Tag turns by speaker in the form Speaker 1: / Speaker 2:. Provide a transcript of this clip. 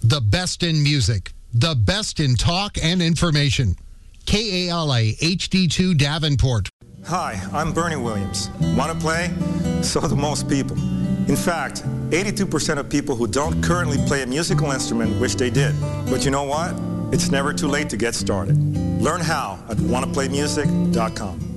Speaker 1: The best in music. The best in talk and information. KALA HD2 Davenport.
Speaker 2: Hi, I'm Bernie Williams. Want to play? So do most people. In fact, 82% of people who don't currently play a musical instrument wish they did. But you know what? It's never too late to get started. Learn how at wannaplaymusic.com.